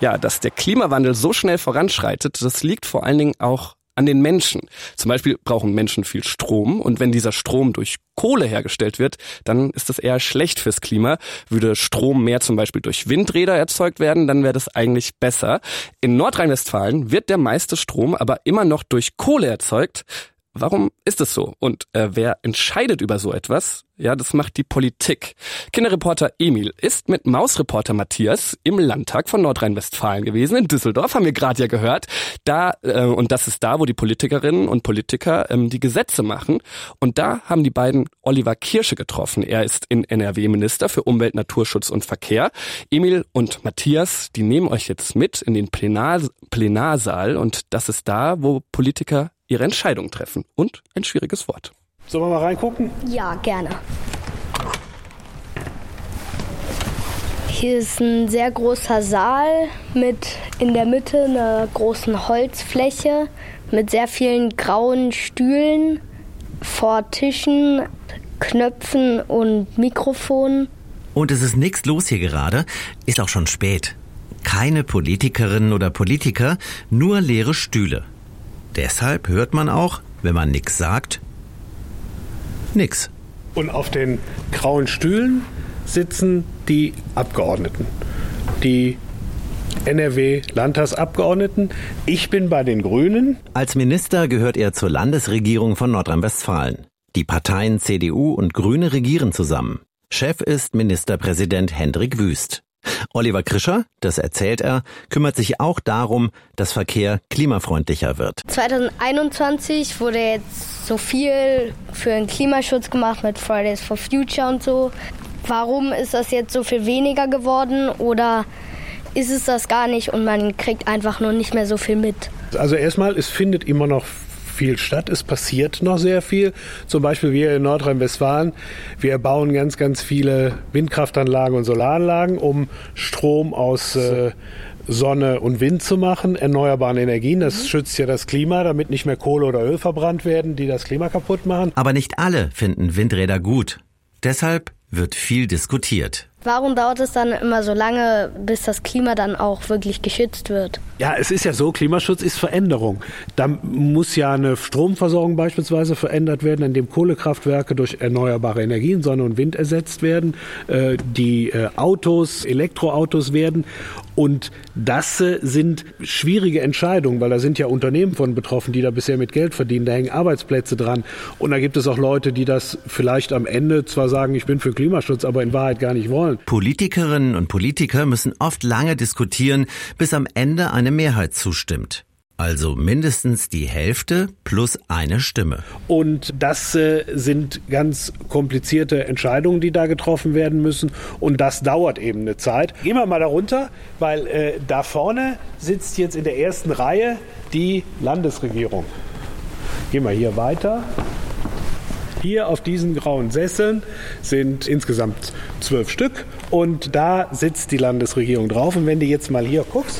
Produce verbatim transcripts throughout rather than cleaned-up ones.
Ja, dass der Klimawandel so schnell voranschreitet, das liegt vor allen Dingen auch an den Menschen. Zum Beispiel brauchen Menschen viel Strom und wenn dieser Strom durch Kohle hergestellt wird, dann ist das eher schlecht fürs Klima. Würde Strom mehr zum Beispiel durch Windräder erzeugt werden, dann wäre das eigentlich besser. In Nordrhein-Westfalen wird der meiste Strom aber immer noch durch Kohle erzeugt. Warum ist es so? Und äh, wer entscheidet über so etwas? Ja, das macht die Politik. Kinderreporter Emil ist mit Mausreporter Matthias im Landtag von Nordrhein-Westfalen gewesen. In Düsseldorf, haben wir gerade ja gehört. Da äh, und das ist da, wo die Politikerinnen und Politiker ähm, die Gesetze machen. Und da haben die beiden Oliver Kirsche getroffen. Er ist in N R W-Minister für Umwelt, Naturschutz und Verkehr. Emil und Matthias, die nehmen euch jetzt mit in den Plenar- Plenarsaal. Und das ist da, wo Politiker ihre Entscheidung treffen. Und ein schwieriges Wort. Sollen wir mal reingucken? Ja, gerne. Hier ist ein sehr großer Saal mit in der Mitte einer großen Holzfläche mit sehr vielen grauen Stühlen vor Tischen, Knöpfen und Mikrofonen. Und es ist nichts los hier gerade, ist auch schon spät. Keine Politikerinnen oder Politiker, nur leere Stühle. Deshalb hört man auch, wenn man nix sagt, nix. Und auf den grauen Stühlen sitzen die Abgeordneten, die N R W-Landtagsabgeordneten. Ich bin bei den Grünen. Als Minister gehört er zur Landesregierung von Nordrhein-Westfalen. Die Parteien C D U und Grüne regieren zusammen. Chef ist Ministerpräsident Hendrik Wüst. Oliver Krischer, das erzählt er, kümmert sich auch darum, dass Verkehr klimafreundlicher wird. zwanzig einundzwanzig wurde jetzt so viel für den Klimaschutz gemacht mit Fridays for Future und so. Warum ist das jetzt so viel weniger geworden oder ist es das gar nicht und man kriegt einfach nur nicht mehr so viel mit? Also erstmal, es findet immer noch viel statt. Es passiert noch sehr viel. Zum Beispiel wir in Nordrhein-Westfalen. Wir bauen ganz, ganz viele Windkraftanlagen und Solaranlagen, um Strom aus äh, Sonne und Wind zu machen, erneuerbaren Energien. Das schützt ja das Klima, damit nicht mehr Kohle oder Öl verbrannt werden, die das Klima kaputt machen. Aber nicht alle finden Windräder gut. Deshalb wird viel diskutiert. Warum dauert es dann immer so lange, bis das Klima dann auch wirklich geschützt wird? Ja, es ist ja so, Klimaschutz ist Veränderung. Da muss ja eine Stromversorgung beispielsweise verändert werden, indem Kohlekraftwerke durch erneuerbare Energien, Sonne und Wind ersetzt werden, äh, die äh, Autos, Elektroautos werden. Und das äh, sind schwierige Entscheidungen, weil da sind ja Unternehmen von betroffen, die da bisher mit Geld verdienen. Da hängen Arbeitsplätze dran. Und da gibt es auch Leute, die das vielleicht am Ende zwar sagen, ich bin für Klimaschutz, aber in Wahrheit gar nicht wollen. Politikerinnen und Politiker müssen oft lange diskutieren, bis am Ende eine Mehrheit zustimmt. Also mindestens die Hälfte plus eine Stimme. Und das äh, sind ganz komplizierte Entscheidungen, die da getroffen werden müssen. Und das dauert eben eine Zeit. Gehen wir mal da runter, weil äh, da vorne sitzt jetzt in der ersten Reihe die Landesregierung. Gehen wir hier weiter. Hier auf diesen grauen Sesseln sind insgesamt zwölf Stück und da sitzt die Landesregierung drauf. Und wenn du jetzt mal hier guckst,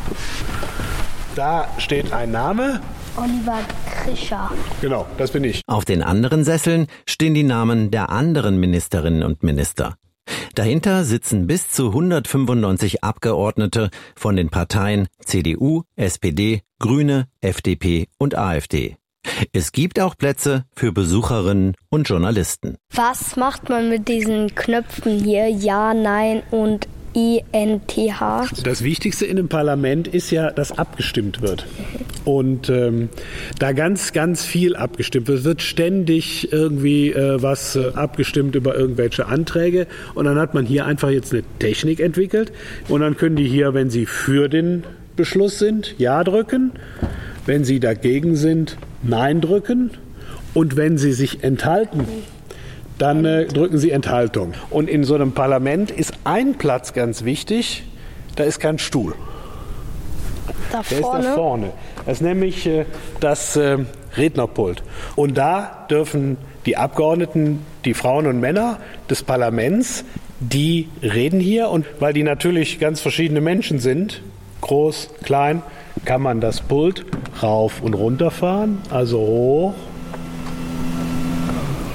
da steht ein Name. Oliver Krischer. Genau, das bin ich. Auf den anderen Sesseln stehen die Namen der anderen Ministerinnen und Minister. Dahinter sitzen bis zu hundertfünfundneunzig Abgeordnete von den Parteien C D U, S P D, Grüne, F D P und AfD. Es gibt auch Plätze für Besucherinnen und Journalisten. Was macht man mit diesen Knöpfen hier? Ja, Nein und E N T H? Das Wichtigste in dem Parlament ist ja, dass abgestimmt wird. Und ähm, da ganz, ganz viel abgestimmt wird. Es wird ständig irgendwie äh, was äh, abgestimmt über irgendwelche Anträge. Und dann hat man hier einfach jetzt eine Technik entwickelt. Und dann können die hier, wenn sie für den Beschluss sind, Ja drücken. Wenn sie dagegen sind, Nein drücken. Und wenn sie sich enthalten, dann äh, drücken sie Enthaltung. Und in so einem Parlament ist ein Platz ganz wichtig, da ist kein Stuhl. Da Der vorne? ist da vorne. Das ist nämlich äh, das äh, Rednerpult. Und da dürfen die Abgeordneten, die Frauen und Männer des Parlaments, die reden hier. Und weil die natürlich ganz verschiedene Menschen sind, groß, klein, kann man das Pult rauf und runter fahren, also hoch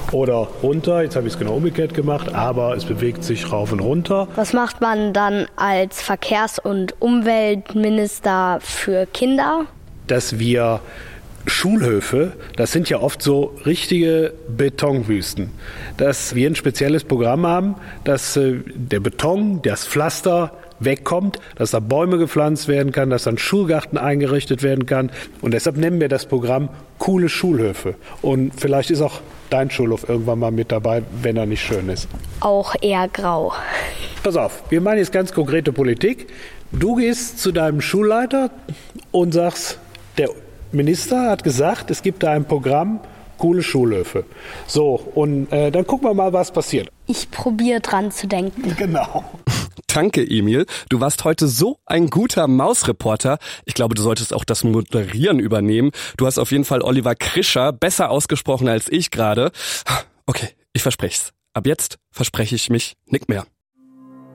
oder runter. Jetzt habe ich es genau umgekehrt gemacht, aber es bewegt sich rauf und runter. Was macht man dann als Verkehrs- und Umweltminister für Kinder? Dass wir Schulhöfe, das sind ja oft so richtige Betonwüsten, dass wir ein spezielles Programm haben, dass äh, der Beton, das Pflaster wegkommt, dass da Bäume gepflanzt werden kann, dass da ein Schulgarten eingerichtet werden kann. Und deshalb nennen wir das Programm Coole Schulhöfe. Und vielleicht ist auch dein Schulhof irgendwann mal mit dabei, wenn er nicht schön ist. Auch eher grau. Pass auf, wir machen jetzt ganz konkrete Politik. Du gehst zu deinem Schulleiter und sagst, der Minister hat gesagt, es gibt da ein Programm, Coole Schulhöfe. So, und äh, dann gucken wir mal, was passiert. Ich probiere dran zu denken. Genau. Danke, Emil. Du warst heute so ein guter Mausreporter. Ich glaube, du solltest auch das Moderieren übernehmen. Du hast auf jeden Fall Oliver Krischer besser ausgesprochen als ich gerade. Okay, ich verspreche es. Ab jetzt verspreche ich mich nicht mehr.